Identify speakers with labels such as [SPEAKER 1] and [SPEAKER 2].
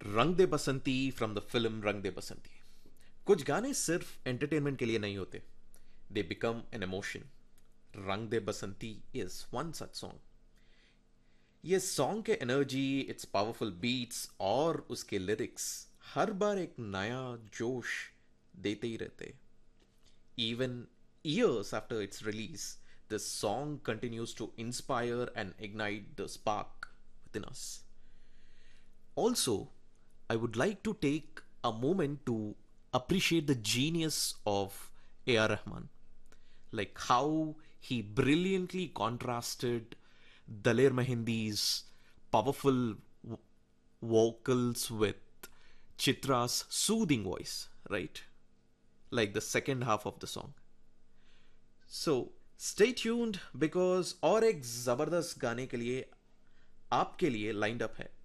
[SPEAKER 1] रंग दे बसंती from the film रंग दे बसंती. कुछ गाने सिर्फ एंटरटेनमेंट के लिए नहीं होते, दे बिकम एन इमोशन. रंग दे बसंती इज वन सच सॉन्ग. ये सॉन्ग के एनर्जी, इट्स पावरफुल बीट्स और उसके लिरिक्स हर बार एक नया जोश देते ही रहते. Even years after its release, this song continues to inspire and ignite the spark within us. Also, I would like to take a moment to appreciate the genius of A.R. Rahman, like how he brilliantly contrasted Daler Mehendi's powerful vocals with Chitra's soothing voice, right? Like the second half of the song. So stay tuned because और एक ज़बरदस्त गाने के लिए आपके लिए lined up है.